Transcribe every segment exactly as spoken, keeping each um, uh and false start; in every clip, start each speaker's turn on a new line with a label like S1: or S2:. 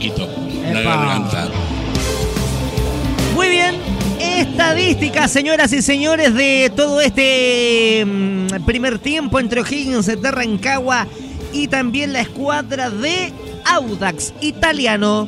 S1: poquito la
S2: Epa.
S1: garganta.
S2: Muy bien, estadísticas, señoras y señores, de todo este mm, primer tiempo entre O'Higgins de Rancagua y también la escuadra de Audax Italiano.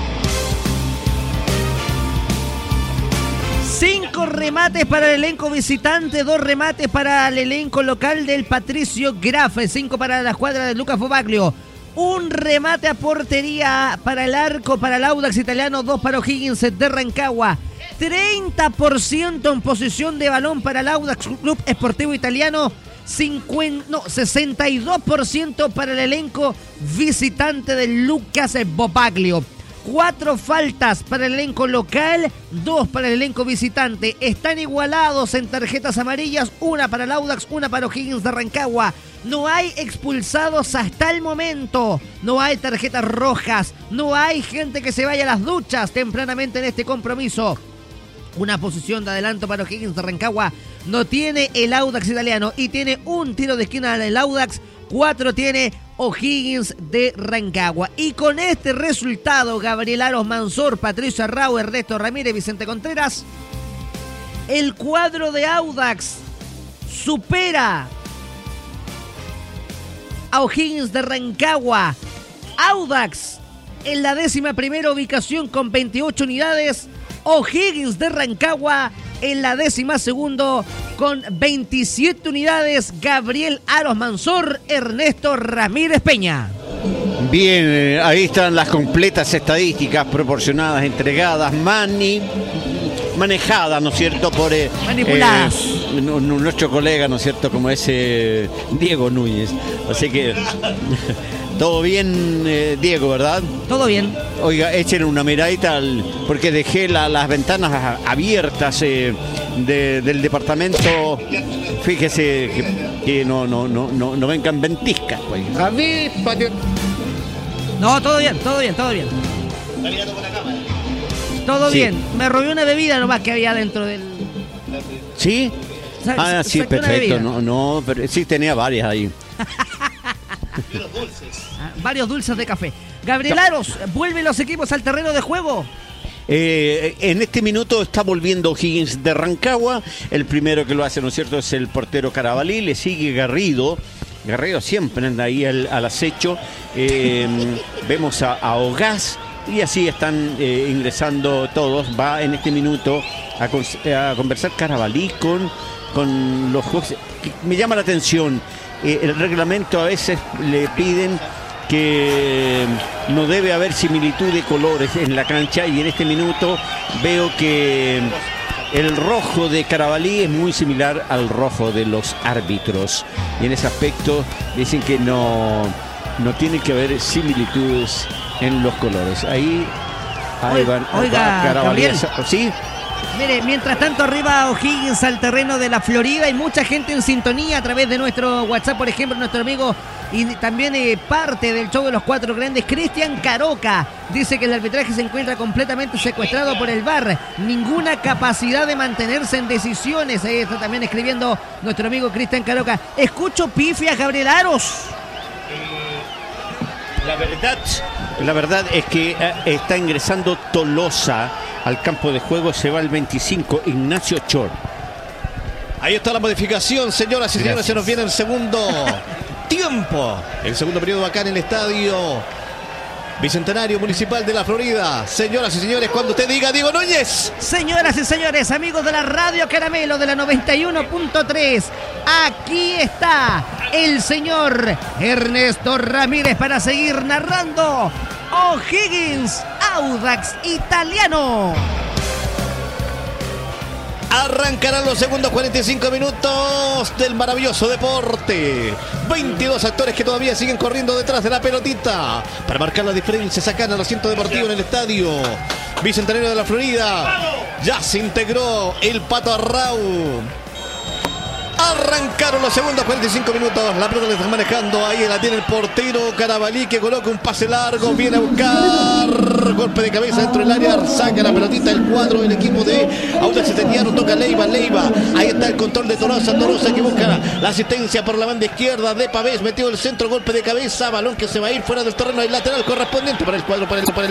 S2: Cinco remates para el elenco visitante, dos remates para el elenco local del Patricio Grafe, cinco para la escuadra de Lucas Fobaglio. Un remate a portería para el arco, para el Audax Italiano, dos para O'Higgins de Rancagua. treinta por ciento en posición de balón para el Audax Club Esportivo Italiano. cincuenta, no, sesenta y dos por ciento para el elenco visitante de Lucas Fobaglio. Cuatro faltas para el elenco local, dos para el elenco visitante. Están igualados en tarjetas amarillas, una para el Audax, una para O'Higgins de Rancagua. No hay expulsados hasta el momento, no hay tarjetas rojas, no hay gente que se vaya a las duchas tempranamente en este compromiso. Una posición de adelanto para O'Higgins de Rancagua no tiene el Audax Italiano y tiene un tiro de esquina del Audax, cuatro tiene O'Higgins de Rancagua. Y con este resultado, Gabriel Aros Mansor, Patricio Arrau, Ernesto Ramírez, Vicente Contreras, el cuadro de Audax supera a O'Higgins de Rancagua. Audax en la décima primera ubicación con veintiocho unidades. O'Higgins de Rancagua en la décima segundo con veintisiete unidades. Gabriel Aros Mansor, Ernesto Ramírez Peña.
S3: Bien, eh, ahí están las completas estadísticas proporcionadas, entregadas, mani, manejadas, ¿no es cierto? Por eh,
S2: Manipuladas.
S3: eh, n- n- nuestro colega, ¿no es cierto? Como ese Diego Núñez. Así que todo bien, eh, Diego, ¿verdad?
S2: Todo bien.
S3: Oiga, echen una miradita al, porque dejé la- las ventanas a- abiertas eh, de- del departamento. Fíjese que, que no, no, no, no, no vengan ventiscas, pues.
S2: No, todo bien, todo bien, todo bien. Todo
S3: Sí.
S2: bien. Me robé una bebida nomás que había dentro del...
S3: ¿Sí?
S2: Sa-
S3: Ah,
S2: sa-
S3: sí,
S2: saqué una
S3: perfecto.
S2: bebida.
S3: No, no, pero sí tenía varias ahí.
S2: Ah, varios dulces de café. Gabriel Aros, ¿vuelven los equipos al terreno de juego?
S3: Eh, en este minuto está volviendo O'Higgins de Rancagua. El primero que lo hace, ¿no es cierto?, es el portero Carabalí. Le sigue Garrido. Garrido siempre anda ahí al, al acecho. Eh, vemos a, a Ogaz. Y así están eh, ingresando todos. Va en este minuto a, con- a conversar Carabalí con, con los jueces. Me llama la atención. Eh, el reglamento a veces le piden que no debe haber similitud de colores en la cancha, y en este minuto veo que el rojo de Carabalí es muy similar al rojo de los árbitros, y en ese aspecto dicen que no, no tiene que haber similitudes en los colores. Ahí, ahí
S2: Oiga,
S3: van,
S2: oiga,
S3: va Carabalí.
S2: Gabriel.
S3: ¿Sí?
S2: Mire, mientras tanto arriba O'Higgins al terreno de la Florida, hay mucha gente en sintonía a través de nuestro WhatsApp, por ejemplo, nuestro amigo y también eh, parte del show de los cuatro grandes, Cristian Caroca, dice que el arbitraje se encuentra completamente secuestrado por el V A R, ninguna capacidad de mantenerse en decisiones. Ahí está también escribiendo nuestro amigo Cristian Caroca. Escucho pifia, Gabriel Aros.
S3: La verdad, la verdad es que eh, está ingresando Tolosa al campo de juego. Se va el veinticinco, Ignacio Chor.
S4: Ahí está la modificación, señoras y señores.
S3: Gracias.
S4: Se nos viene el segundo tiempo. El segundo periodo acá en el estadio Bicentenario Municipal de la Florida. Señoras y señores, cuando usted diga, Diego Núñez.
S2: Señoras y señores, amigos de la Radio Caramelo de la noventa y uno punto tres, aquí está el señor Ernesto Ramírez para seguir narrando O'Higgins Audax Italiano.
S4: Arrancarán los segundos cuarenta y cinco minutos del maravilloso deporte. veintidós actores que todavía siguen corriendo detrás de la pelotita para marcar la diferencia. Sacan al asiento deportivo en el estadio Bicentenario de la Florida. Ya se integró el Pato Arrau. Arrancaron los segundos cuarenta y cinco minutos. La pelota la está manejando. Ahí la tiene el portero Carabalí, que coloca un pase largo. Viene a buscar golpe de cabeza dentro del área. Saca la pelotita el cuadro del equipo de Audax Italiano. Toca Leiva, Leiva. Ahí está el control de Tolosa. Tolosa que busca la asistencia por la banda izquierda de Pavés. Metió el centro, golpe de cabeza. Balón que se va a ir fuera del terreno. El lateral correspondiente para el cuadro, para el, para el